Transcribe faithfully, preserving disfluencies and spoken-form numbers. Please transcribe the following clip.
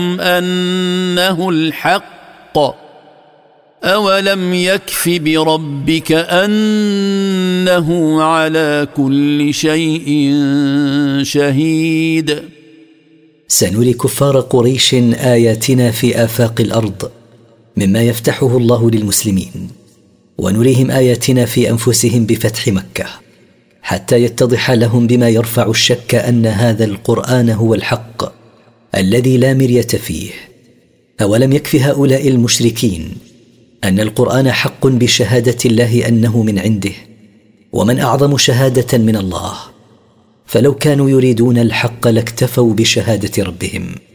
أنه الحق أولم يكف بربك أنه على كل شيء شهيد. سنري كفار قريش آياتنا في آفاق الأرض مما يفتحه الله للمسلمين، ونريهم آياتنا في أنفسهم بفتح مكة، حتى يتضح لهم بما يرفع الشك أن هذا القرآن هو الحق الذي لا مرية فيه. أولم يكف هؤلاء المشركين أن القرآن حق بشهادة الله أنه من عنده، ومن أعظم شهادة من الله؟ فلو كانوا يريدون الحق لاكتفوا بشهادة ربهم.